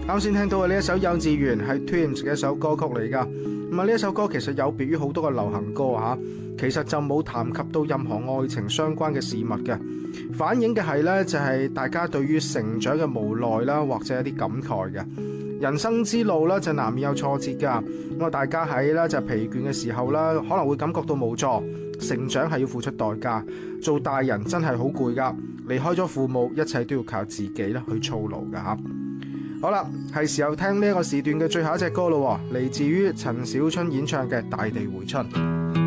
啱先聽到嘅呢一首幼稚園係 Twins 嘅一首歌曲嚟噶。咁啊，呢一首歌其實有別於好多嘅流行歌吓，其實就冇談及到任何愛情相關嘅事物嘅，反映嘅係呢，就係大家對於成長嘅無奈啦，或者一啲感慨嘅。人生之路咧就難免有挫折噶，咁啊大家喺咧就疲倦嘅時候啦，可能會感覺到無助。成長係要付出代價，做大人真係好攰噶，離開咗父母，一切都要靠自己咧去操勞噶吓。好啦，係時候聽呢一個時段嘅最後一隻歌咯，嚟自於陳小春演唱嘅《大地回春》。